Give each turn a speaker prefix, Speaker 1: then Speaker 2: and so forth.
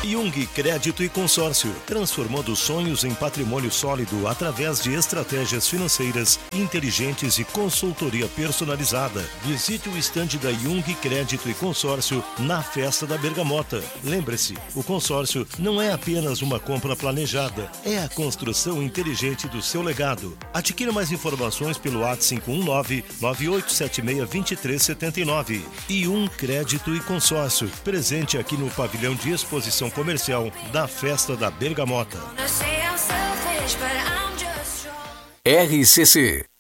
Speaker 1: Jung Crédito e Consórcio, transformando sonhos em patrimônio sólido através de estratégias financeiras inteligentes e consultoria personalizada. Visite o estande da Jung Crédito e Consórcio na Festa da Bergamota. Lembre-se, o consórcio não é apenas uma compra planejada, é a construção inteligente do seu legado. Adquira mais informações pelo WhatsApp 519-9876-2379. Jung Crédito e Consórcio, presente aqui no pavilhão de exposição comercial da Festa da Bergamota.
Speaker 2: RCC